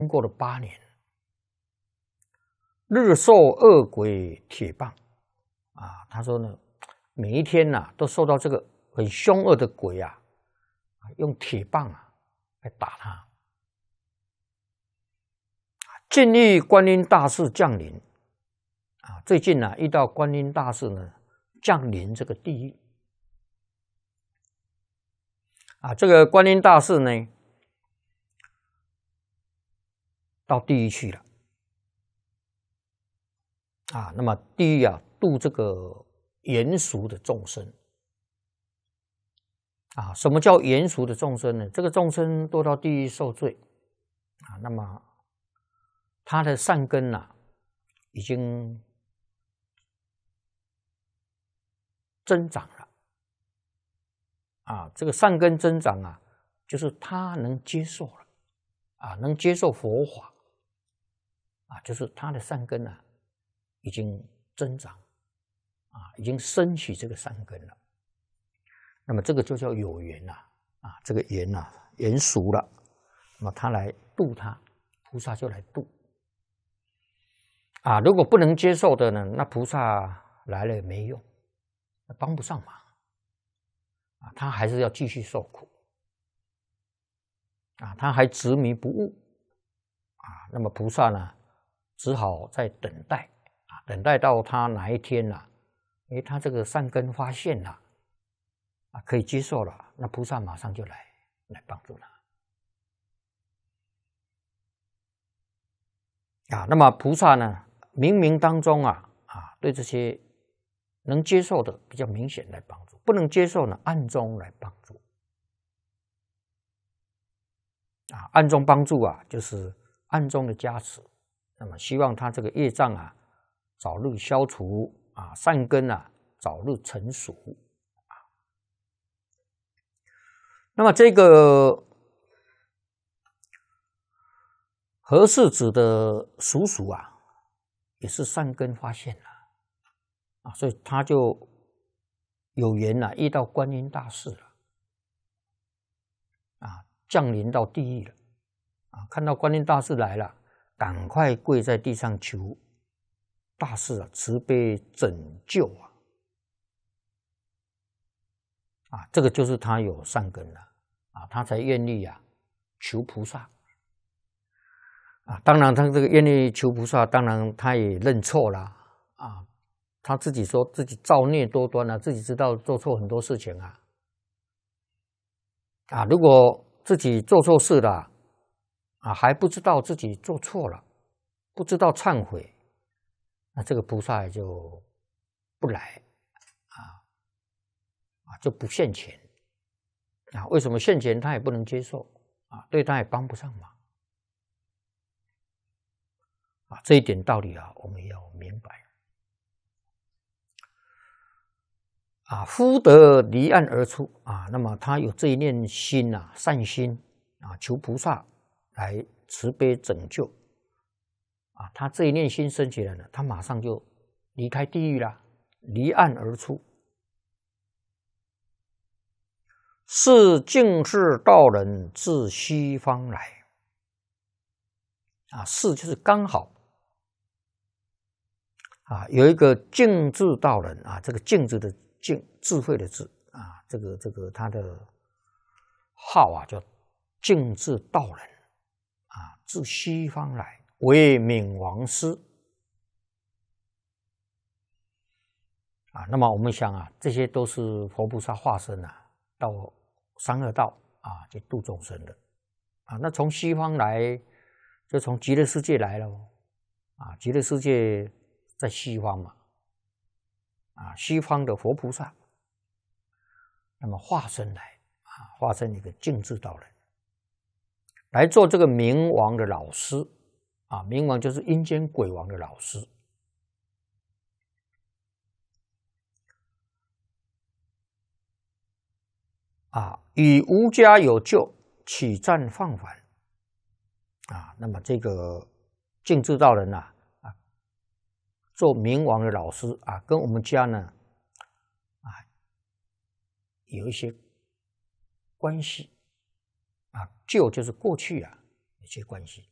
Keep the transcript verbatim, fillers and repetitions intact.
经过了八年，日受恶鬼铁棒啊，他说呢，每一天呐、啊、都受到这个很凶恶的鬼啊，用铁棒啊来打他。近遇观音大士降临啊，最近呢、啊、遇到观音大士呢降临这个地狱啊，这个观音大士呢到地狱去了啊，那么地狱啊度这个严俗的众生啊，什么叫严俗的众生呢？这个众生堕到地狱受罪啊，那么他的善根啊已经增长了啊，这个善根增长啊，就是他能接受了啊，能接受佛法啊，就是他的善根啊已经增长啊，已经升起这个善根了。那么这个就叫有缘呐啊，这个缘呐缘熟了，那么他来度他，菩萨就来度啊。如果不能接受的呢，那菩萨来了也没用，帮不上忙啊，他还是要继续受苦啊，他还执迷不悟啊。那么菩萨呢，只好在等待啊，等待到他哪一天呐、啊，诶，他这个善根发现了啊，可以接受了，那菩萨马上就来来帮助他啊。那么菩萨呢，冥冥当中啊啊，对这些能接受的比较明显来帮助，不能接受呢，暗中来帮助啊。暗中帮助啊，就是暗中的加持。那么希望他这个业障啊早日消除啊，善根啊早日成熟啊。那么这个何氏子的叔叔啊，也是善根发现了啊，所以他就有缘啊，遇到观音大士了啊，降临到地狱了啊，看到观音大士来了，赶快跪在地上求大士啊慈悲拯救啊啊，这个就是他有善根了啊，他才愿意啊求菩萨啊。当然，他这个愿意求菩萨，当然他也认错了啊。他自己说自己造孽多端啊，自己知道做错很多事情啊啊，如果自己做错事了啊，还不知道自己做错了，不知道忏悔，那这个菩萨也就不来啊啊，就不现前啊。为什么现前他也不能接受啊？对他也帮不上忙啊。这一点道理啊，我们要明白啊。福德离岸而出啊，那么他有这一念心啊，善心啊，求菩萨来慈悲拯救啊。他这一念心升起来了，他马上就离开地狱了，离岸而出。是净智道人自西方来啊，是就是刚好啊，有一个净智道人啊，这个净字的净，智慧的智啊，这个这个他的号啊叫净智道人啊，自西方来为冥王师啊。那么我们想啊，这些都是佛菩萨化身啊，到三恶道啊去度众生的啊。那从西方来，就从极乐世界来了啊，极乐世界在西方嘛啊，西方的佛菩萨，那么化身来啊，化身一个净智道人来做这个冥王的老师啊，冥王就是阴间鬼王的老师啊，与无家有救，起战放返啊。那么这个净智道人呐啊，做冥王的老师啊，跟我们家呢啊有一些关系啊，旧就是过去啊，有些关系